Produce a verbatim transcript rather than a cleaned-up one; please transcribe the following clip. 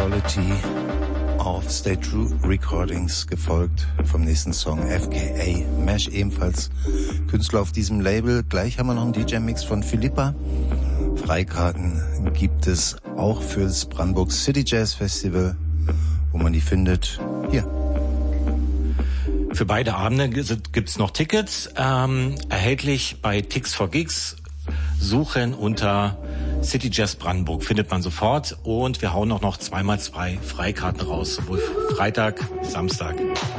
Quality auf Stay True Recordings, gefolgt vom nächsten Song F K A Mesh, ebenfalls Künstler auf diesem Label. Gleich haben wir noch einen D J-Mix von Philippa. Freikarten gibt es auch für das Brandenburg City Jazz Festival, wo man die findet. Hier. Für beide Abende gibt's noch Tickets, ähm, erhältlich bei Tix for Gigs. Suchen unter City Jazz Brandenburg, findet man sofort. Und wir hauen auch noch zweimal zwei Freikarten raus, sowohl Freitag, Samstag.